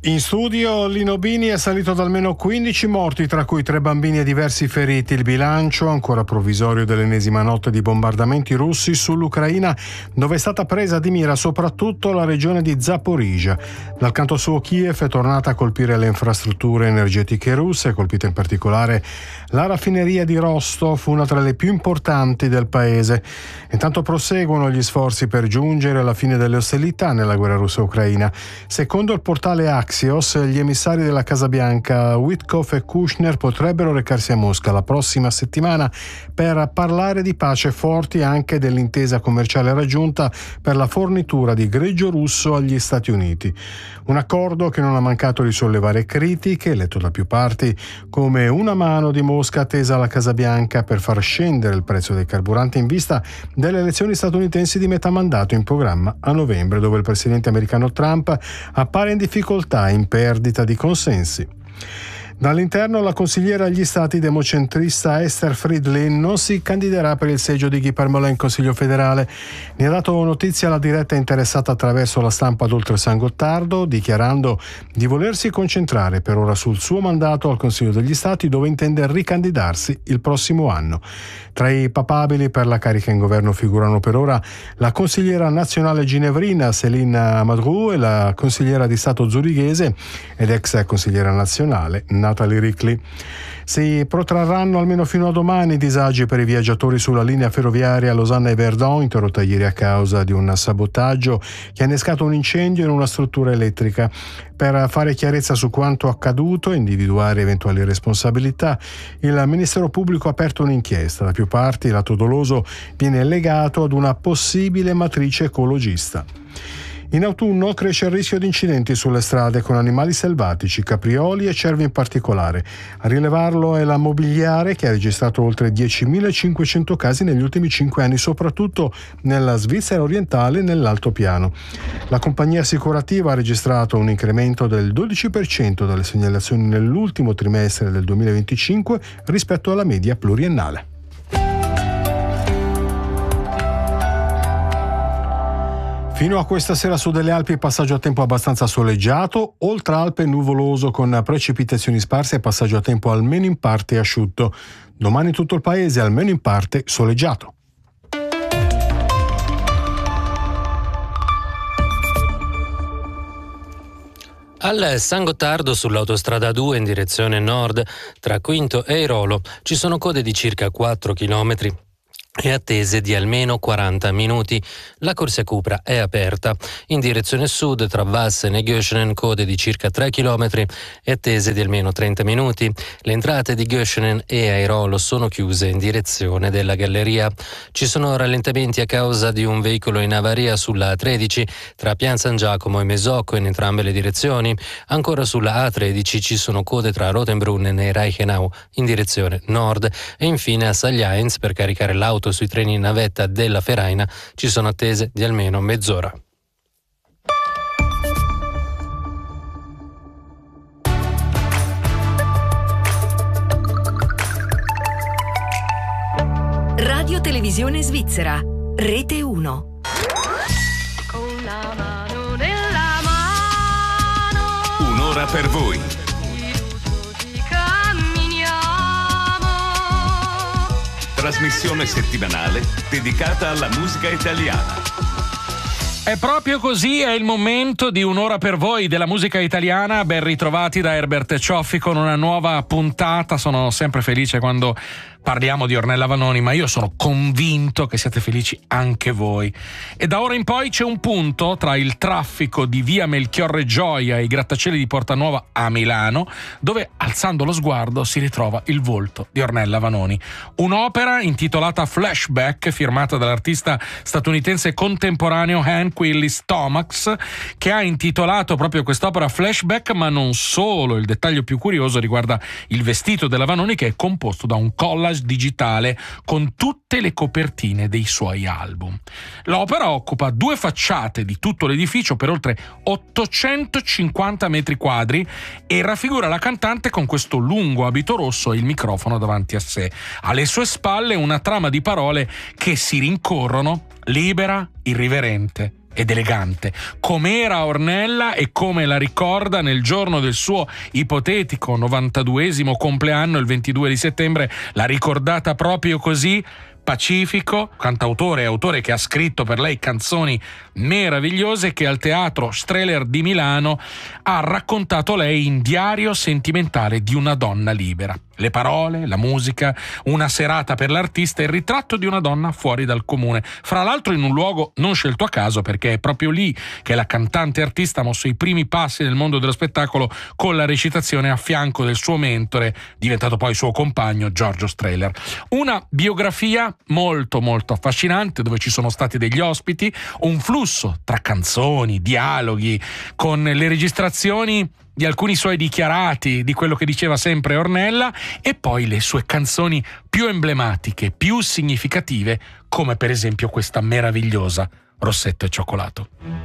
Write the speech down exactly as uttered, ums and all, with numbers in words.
In studio Lino Bini è salito ad almeno quindici morti, tra cui tre bambini e diversi feriti. Il bilancio, ancora provvisorio, dell'ennesima notte di bombardamenti russi sull'Ucraina, dove è stata presa di mira soprattutto la regione di Zaporizhzhia. Dal canto suo, Kiev è tornata a colpire le infrastrutture energetiche russe, colpita in particolare la raffineria di Rostov, una tra le più importanti del paese. Intanto proseguono gli sforzi per giungere alla fine delle ostilità nella guerra russa-ucraina. Secondo il portale Axios, gli emissari della Casa Bianca Witkoff e Kushner potrebbero recarsi a Mosca la prossima settimana per parlare di pace, forti anche dell'intesa commerciale raggiunta per la fornitura di greggio russo agli Stati Uniti. Un accordo che non ha mancato di sollevare critiche, letto da più parti come una mano di Mosca tesa alla Casa Bianca per far scendere il prezzo dei carburanti in vista delle elezioni statunitensi di metà mandato in programma a novembre, dove il presidente americano Trump appare in difficoltà, in perdita di consensi. Dall'interno, la consigliera agli stati democentrista Esther Friedlin non si candiderà per il seggio di Guy Parmelin in Consiglio federale. Ne ha dato notizia la diretta interessata attraverso la stampa ad Oltresan Gottardo, dichiarando di volersi concentrare per ora sul suo mandato al Consiglio degli Stati, dove intende ricandidarsi il prossimo anno. Tra i papabili per la carica in governo figurano per ora la consigliera nazionale ginevrina Céline Madrou e la consigliera di Stato zurighese ed ex consigliera nazionale Natalie Rickley. Si protrarranno almeno fino a domani i disagi per i viaggiatori sulla linea ferroviaria Losanna e Verdun, interrotta ieri a causa di un sabotaggio che ha innescato un incendio in una struttura elettrica. Per fare chiarezza su quanto accaduto e individuare eventuali responsabilità, il Ministero Pubblico ha aperto un'inchiesta. Da più parti l'atto doloso viene legato ad una possibile matrice ecologista. In autunno cresce il rischio di incidenti sulle strade con animali selvatici, caprioli e cervi in particolare. A rilevarlo è la Mobiliare, che ha registrato oltre diecimilacinquecento casi negli ultimi cinque anni, soprattutto nella Svizzera orientale e nell'altopiano. La compagnia assicurativa ha registrato un incremento del dodici per cento delle segnalazioni nell'ultimo trimestre del duemilaventicinque rispetto alla media pluriennale. Fino a questa sera su delle Alpi passaggio a tempo abbastanza soleggiato, oltre Alpe nuvoloso con precipitazioni sparse e passaggio a tempo almeno in parte asciutto. Domani tutto il paese almeno in parte soleggiato. Al San Gottardo, sull'autostrada due in direzione nord, tra Quinto e Airolo, ci sono code di circa quattro chilometri. E attese di almeno quaranta minuti. La corsia Cupra è aperta. In direzione sud, tra Vassen e Göschenen, code di circa tre chilometri e attese di almeno trenta minuti. Le entrate di Göschenen e Airolo sono chiuse in direzione della galleria. Ci sono rallentamenti a causa di un veicolo in avaria sulla A tredici tra Pian San Giacomo e Mesocco in entrambe le direzioni. Ancora sulla A tredici ci sono code tra Rotenbrunnen e Reichenau in direzione nord. E infine a Sagliains, per caricare l'auto sui treni in navetta della Feraina, ci sono attese di almeno mezz'ora. Radio Televisione Svizzera, Rete uno. Con la mano nella mano. Un'ora per voi. Trasmissione settimanale dedicata alla musica italiana. È proprio così, è il momento di Un'ora per voi della musica italiana. Ben ritrovati da Herbert Cioffi con una nuova puntata. Sono sempre felice quando parliamo di Ornella Vanoni, ma io sono convinto che siate felici anche voi. E da ora in poi c'è un punto tra il traffico di via Melchiorre Gioia e i grattacieli di Portanuova a Milano, dove, alzando lo sguardo, si ritrova il volto di Ornella Vanoni. Un'opera intitolata Flashback, firmata dall'artista statunitense contemporaneo Hank Willis Tomax, che ha intitolato proprio quest'opera Flashback, ma non solo. Il dettaglio più curioso riguarda il vestito della Vanoni, che è composto da un collage digitale con tutte le copertine dei suoi album. L'opera occupa due facciate di tutto l'edificio per oltre ottocentocinquanta metri quadri e raffigura la cantante con questo lungo abito rosso e il microfono davanti a sé. Alle sue spalle una trama di parole che si rincorrono: libera, irriverente, ed elegante, com'era Ornella e come la ricorda nel giorno del suo ipotetico novantaduesimo compleanno, il ventidue di settembre, l'ha ricordata proprio così. Pacifico, cantautore e autore che ha scritto per lei canzoni meravigliose, che al Teatro Strehler di Milano ha raccontato lei in Diario sentimentale di una donna libera. Le parole, la musica, una serata per l'artista e il ritratto di una donna fuori dal comune. Fra l'altro in un luogo non scelto a caso, perché è proprio lì che la cantante artista ha mosso i primi passi nel mondo dello spettacolo, con la recitazione a fianco del suo mentore, diventato poi suo compagno, Giorgio Strehler. Una biografia molto molto affascinante, dove ci sono stati degli ospiti, un flusso tra canzoni, dialoghi, con le registrazioni di alcuni suoi dichiarati, di quello che diceva sempre Ornella, e poi le sue canzoni più emblematiche, più significative, come per esempio questa meravigliosa Rossetto e cioccolato.